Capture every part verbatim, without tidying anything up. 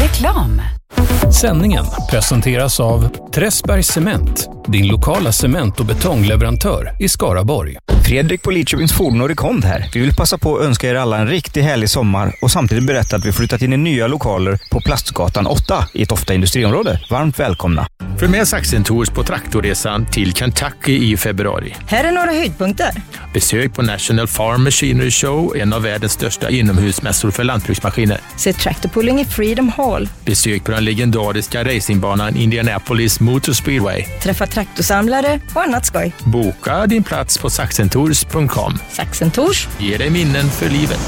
Reklam. Sändningen presenteras av Träsbergs Cement, din lokala cement- och betongleverantör i Skaraborg. Fredrik på Lidköpings Fordon och Rekond här. Vi vill passa på att önska er alla en riktigt härlig sommar och samtidigt berätta att vi flyttat in i nya lokaler på Plastgatan åtta i ett ofta industriområde. Varmt välkomna! Följ med Saxen Tours på traktorresan till Kentucky i februari. Här är några höjdpunkter. Besök på National Farm Machinery Show, en av världens största inomhusmässor för lantbruksmaskiner. Se traktorpulling i Freedom Hall. Besök på den legendariska racingbanan Indianapolis Motor Speedway. Träffa traktorsamlare och annat skoj. Boka din plats på saxen tours punkt com. Saxen Tours Ge dig minnen för livet.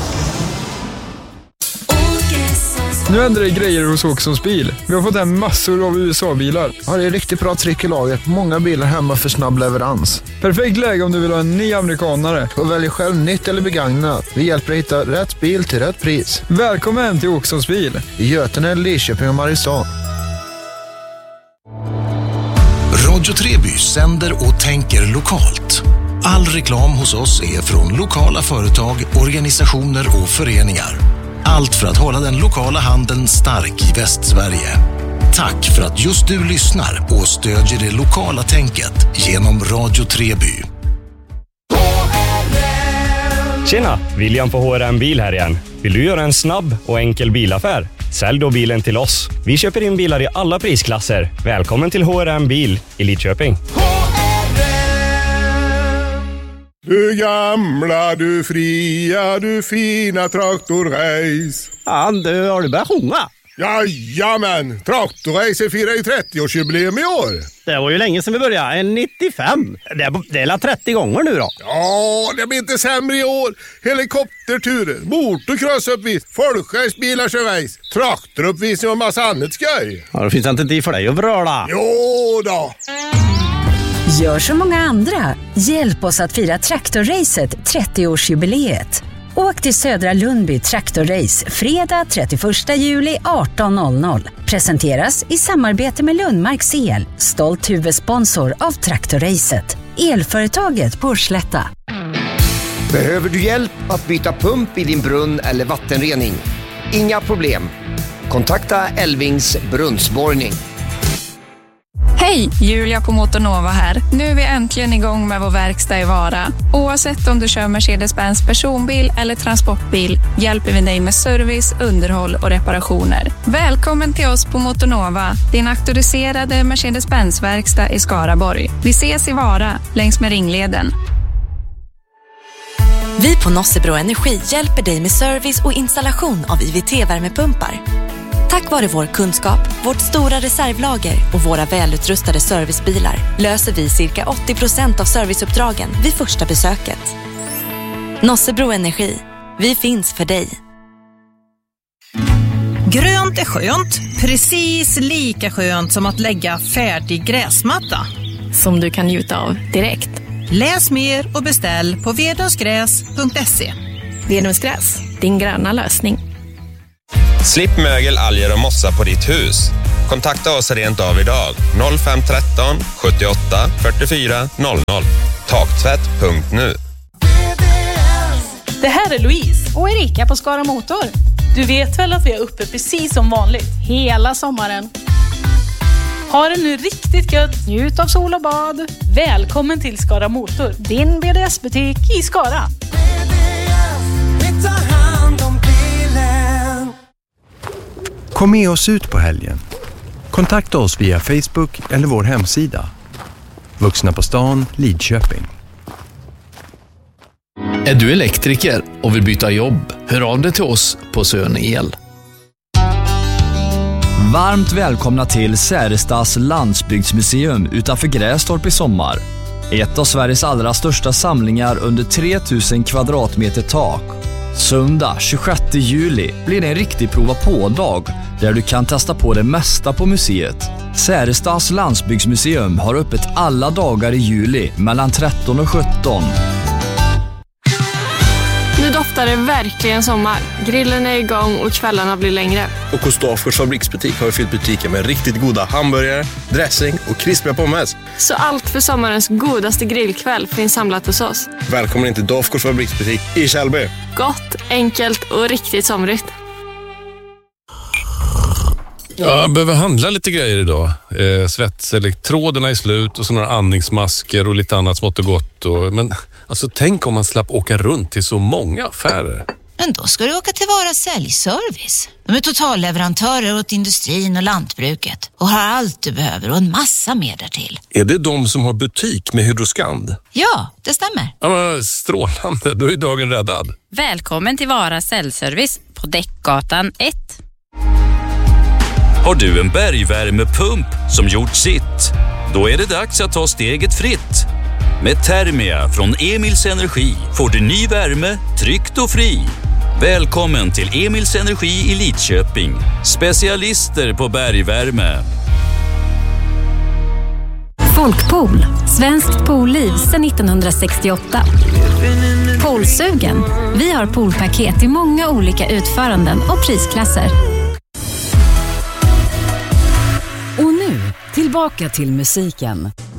Nu händer det grejer hos Åkessons bil. Vi har fått hem massor av U S A-bilar. Ja, det är riktigt bra tryck i laget. Många bilar hemma för snabb leverans. Perfekt läge om du vill ha en ny amerikanare. Och välj själv nytt eller begagnat. Vi hjälper dig hitta rätt bil till rätt pris. Välkommen till Åkessons bil. I Götene, Lidköping och Mariestad. Radio Treby sänder och tänker lokalt. All reklam hos oss är från lokala företag, organisationer och föreningar. Allt för att hålla den lokala handeln stark i Västsverige. Tack för att just du lyssnar och stödjer det lokala tänket genom Radio Treby. Tjena, William på H R M Bil här igen. Vill du göra en snabb och enkel bilaffär? Sälj då bilen till oss. Vi köper in bilar i alla prisklasser. Välkommen till H R M Bil i Lidköping. Du gamla, du fria, du fina traktorrace. Ja, du har du börjat sjunga? Jajamän, traktorrace firar ju trettioårsjubileum i år. Det var ju länge sedan vi började, en nittiofem. Det är, det är trettio gånger nu då. Ja, det blir inte sämre i år. Helikopterturer, motorcrossuppvis, folkracebilar kör race, traktoruppvisning och massa annat skoj. Ja, det finns inte tid för dig att vröla. Jo då. Gör som många andra. Hjälp oss att fira traktorracet trettioårsjubileet. Åk till Södra Lundby Traktorrace fredag trettioförsta juli arton noll noll. Presenteras i samarbete med Lundmarks El, stolt huvudsponsor av traktorracet. Elföretaget på Slätta. Behöver du hjälp att byta pump i din brunn eller vattenrening? Inga problem. Kontakta Elvings brunnsborrning. Hej, Julia på Motornova här. Nu är vi äntligen igång med vår verkstad i Vara. Oavsett om du kör Mercedes-Benz personbil eller transportbil hjälper vi dig med service, underhåll och reparationer. Välkommen till oss på Motornova, din auktoriserade Mercedes-Benz-verkstad i Skaraborg. Vi ses i Vara, längs med Ringleden. Vi på Nossebro Energi hjälper dig med service och installation av I V T-värmepumpar. Tack vare vår kunskap, vårt stora reservlager och våra välutrustade servicebilar löser vi cirka åttio procent av serviceuppdragen vid första besöket. Nossebro Energi. Vi finns för dig. Grönt är skönt, precis lika skönt som att lägga färdig gräsmatta. Som du kan njuta av direkt. Läs mer och beställ på vedungsgräs punkt se. Vedungsgräs, din gröna lösning. Slipp mögel, alger och mossa på ditt hus. Kontakta oss rent av idag. noll fem ett tre sjuttioåtta fyrtiofyra noll noll. Taktvätt punkt nu. Det här är Louise och Erika på Skara Motor. Du vet väl att vi är uppe precis som vanligt hela sommaren. Ha det nu riktigt gött. Njut av sol och bad. Välkommen till Skara Motor, din B D S-butik i Skara. Kom med oss ut på helgen. Kontakta oss via Facebook eller vår hemsida. Vuxna på stan, Lidköping. Är du elektriker och vill byta jobb? Hör av dig till oss på Sön El. Varmt välkomna till Särestas landsbygdsmuseum utanför Grästorp i sommar. Ett av Sveriges allra största samlingar under tre tusen kvadratmeter tak. Söndag tjugosjätte juli blir det en riktig prova på-dag där du kan testa på det mesta på museet. Särestas landsbygdsmuseum har öppet alla dagar i juli mellan tretton och sjutton. Nu doftar det verkligen sommar. Grillen är igång och kvällarna blir längre. Och hos Dafgårds fabriksbutik har vi fyllt butiken med riktigt goda hamburgare, dressing och krispiga pommes. Så allt för sommarens godaste grillkväll finns samlat hos oss. Välkommen in till Dafgårds fabriksbutik i Kjellby. Gott, enkelt och riktigt somrigt. Ja, jag behöver handla lite grejer idag. Eh, svetselektroderna är slut och så några andningsmasker och lite annat smått och gott. Och, men alltså, tänk om man slapp åka runt till så många affärer. Men då ska du åka till Vara Säljservice. De är totalleverantörer åt industrin och lantbruket och har allt du behöver och en massa mer därtill. Är det de som har butik med Hydroskand? Ja, det stämmer. Ja, men strålande. Då är dagen räddad. Välkommen till Vara Säljservice på Däckgatan ett. Har du en bergvärmepump som gjort sitt? Då är det dags att ta steget fritt. Med Thermia från Emils Energi får du ny värme, tryggt och fri. Välkommen till Emils Energi i Lidköping. Specialister på bergvärme. Folkpool. Svenskt poolliv sedan nittonhundrasextioåtta. Poolsugen. Vi har poolpaket i många olika utföranden och prisklasser. Och nu, tillbaka till musiken.